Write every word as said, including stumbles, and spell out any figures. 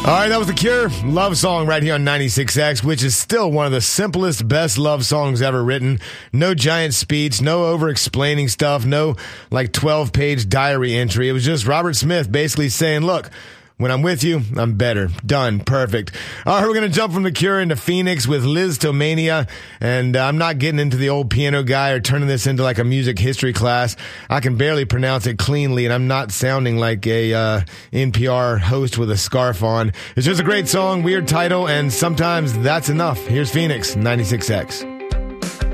All right, that was The Cure, Love Song right here on ninety-six X, which is still one of the simplest, best love songs ever written. No giant speech, no over-explaining stuff, no like twelve-page diary entry. It was just Robert Smith basically saying, look, when I'm with you, I'm better. Done. Perfect. All right, we're going to jump from The Cure into Phoenix with Liz Tomania. And uh, I'm not getting into the old piano guy or turning this into like a music history class. I can barely pronounce it cleanly, and I'm not sounding like a uh, N P R host with a scarf on. It's just a great song, weird title, and sometimes that's enough. Here's Phoenix, ninety-six X.